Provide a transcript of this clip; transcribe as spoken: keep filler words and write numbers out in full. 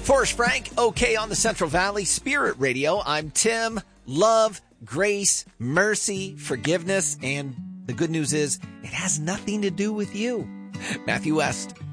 Forrest Frank, okay on the Central Valley Spirit Radio. I'm Tim. Love, grace, mercy, forgiveness, and the good news is it has nothing to do with you. Matthew West.